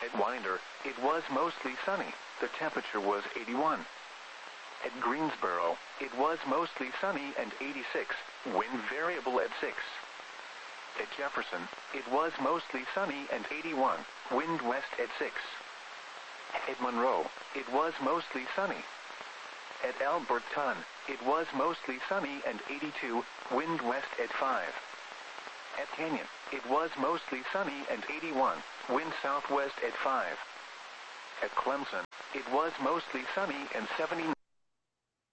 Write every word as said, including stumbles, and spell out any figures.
At Winder, it was mostly sunny. The temperature was eighty-one. At Greensboro, it was mostly sunny and eighty-six, wind variable at six. At Jefferson, it was mostly sunny and eighty-one, wind west at six. At Monroe, it was mostly sunny. At Alberton, it was mostly sunny and eighty-two, wind west at five. At Canyon, it was mostly sunny and eighty-one, wind southwest at five. At Clemson, it was mostly sunny and seventy-nine.